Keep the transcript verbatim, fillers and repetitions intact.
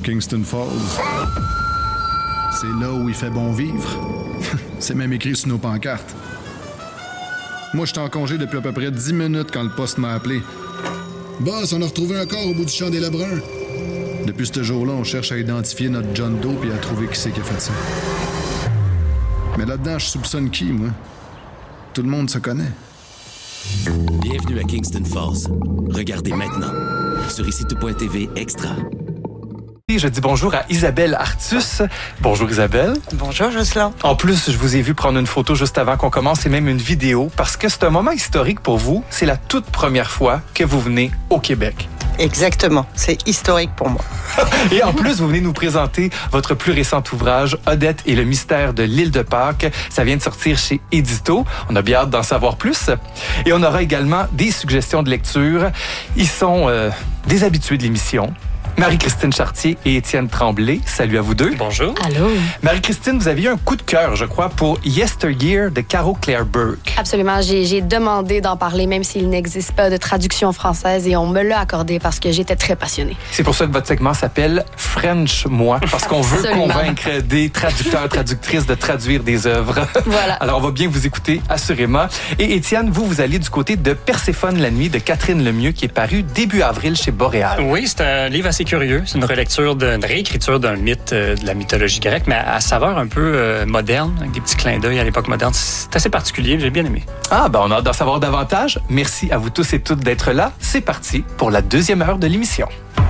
Kingston Falls. C'est là où il fait bon vivre. C'est même écrit sur nos pancartes. Moi, j'étais en congé depuis à peu près dix minutes quand le poste m'a appelé. Boss, on a retrouvé un corps au bout du champ des Lebrun. Depuis ce jour-là, on cherche à identifier notre John Doe et à trouver qui c'est qui a fait ça. Mais là-dedans, je soupçonne qui, moi? Tout le monde se connaît. Bienvenue à Kingston Falls. Regardez maintenant sur ici tout point t v Extra. Je dis bonjour à Isabelle Artus. Bonjour Isabelle. Bonjour Jocelyn. En plus, je vous ai vu prendre une photo juste avant qu'on commence et même une vidéo parce que c'est un moment historique pour vous. C'est la toute première fois que vous venez au Québec. Exactement, c'est historique pour moi. Et en plus, vous venez nous présenter votre plus récent ouvrage, Odette et le mystère de l'île de Pâques. Ça vient de sortir chez Édito. On a bien hâte d'en savoir plus. Et on aura également des suggestions de lecture. Ils sont euh, des habitués de l'émission. Marie-Christine Chartier et Étienne Tremblay. Salut à vous deux. Bonjour. Allô. Marie-Christine, vous avez eu un coup de cœur, je crois, pour Yesteryear de Caro Claire Burke. Absolument. J'ai, j'ai demandé d'en parler, même s'il n'existe pas de traduction française, et on me l'a accordé parce que j'étais très passionnée. C'est pour ça que votre segment s'appelle French-moi, parce qu'on veut Absolument. convaincre des traducteurs, traductrices de traduire des œuvres. Voilà. Alors, on va bien vous écouter, assurément. Et Étienne, vous, vous allez du côté de Perséphone la nuit de Catherine Lemieux, qui est paru début avril chez Boréal. Oui, c'est un livre assez curieux. C'est une relecture, d'une réécriture d'un mythe euh, de la mythologie grecque, mais à, à saveur un peu euh, moderne, avec des petits clins d'œil à l'époque moderne. C'est assez particulier, j'ai bien aimé. Ah, ben on a hâte d'en savoir davantage. Merci à vous tous et toutes d'être là. C'est parti pour la deuxième heure de l'émission.